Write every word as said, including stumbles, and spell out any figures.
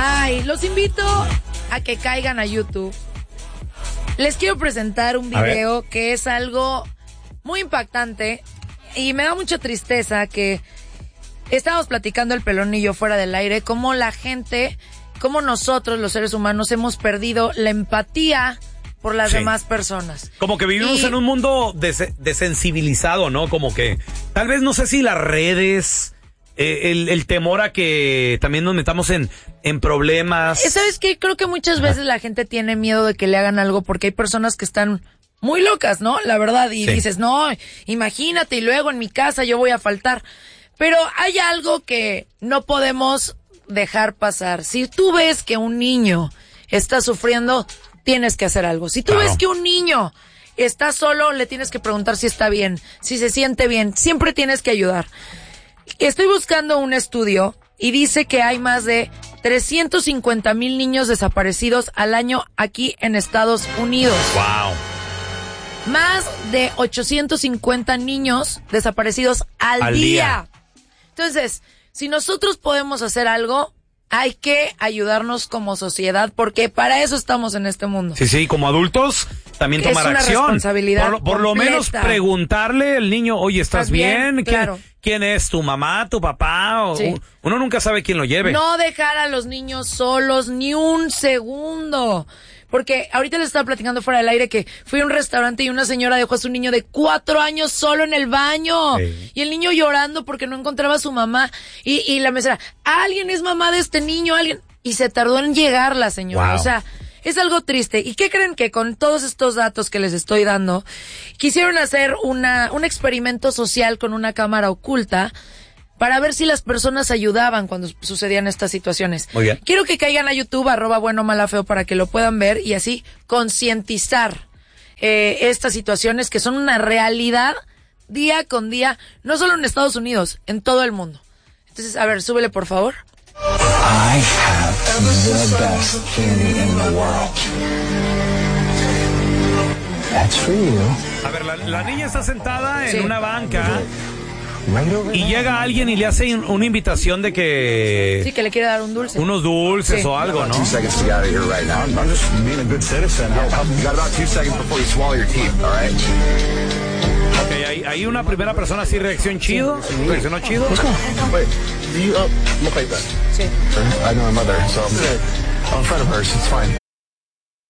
Ay, los invito a que caigan a YouTube. Les quiero presentar un video que es algo muy impactante y me da mucha tristeza que estábamos platicando el Pelón y yo fuera del aire, cómo la gente, cómo nosotros los seres humanos hemos perdido la empatía por las sí. demás personas. Como que vivimos y... en un mundo des- desensibilizado, ¿no? Como que tal vez no sé si las redes, eh, el, el temor a que también nos metamos en, en problemas. ¿Sabes qué? Creo que muchas veces Ajá. la gente tiene miedo de que le hagan algo porque hay personas que están muy locas, ¿no? La verdad, y sí. dices, no, imagínate, y luego en mi casa yo voy a faltar. Pero hay algo que no podemos dejar pasar. Si tú ves que un niño está sufriendo, tienes que hacer algo. Si tú claro. ves que un niño está solo, le tienes que preguntar si está bien, si se siente bien. Siempre tienes que ayudar. Estoy buscando un estudio y dice que hay más de trescientos cincuenta mil niños desaparecidos al año aquí en Estados Unidos. Wow. Más de ochocientos cincuenta niños desaparecidos al, al día. día. Entonces, si nosotros podemos hacer algo, hay que ayudarnos como sociedad, porque para eso estamos en este mundo. Sí, sí, como adultos también tomar acción. Es una responsabilidad Por, por lo menos preguntarle al niño, oye, ¿estás, ¿Estás bien? bien? ¿Quién, claro. ¿Quién es? ¿Tu mamá? ¿Tu papá? O, sí. Uno nunca sabe quién lo lleve. No dejar a los niños solos ni un segundo. Porque ahorita les estaba platicando fuera del aire que fui a un restaurante y una señora dejó a su niño de cuatro años solo en el baño. Sí. Y el niño llorando porque no encontraba a su mamá. Y, y la mesera, alguien es mamá de este niño, alguien. Y se tardó en llegar la señora. Wow. O sea, es algo triste. ¿Y qué creen? Que con todos estos datos que les estoy dando, quisieron hacer una, un experimento social con una cámara oculta para ver si las personas ayudaban cuando sucedían estas situaciones. Muy bien. Quiero que caigan a YouTube, arroba bueno mala feo, para que lo puedan ver y así concientizar eh, estas situaciones que son una realidad día con día, no solo en Estados Unidos, en todo el mundo. Entonces, a ver, súbele por favor. I have the best candy in the world. That's for you. A ver, la, la niña está sentada en sí. una banca. Y llega alguien y le hace una invitación de que... Sí, que le quiere dar un dulce. Unos dulces sí. o algo, ¿no? Ok, hay, hay una primera persona así, reacción chido. ¿Reaccionó chido? Sí. I know my mother, so I'm in front of her, so it's fine.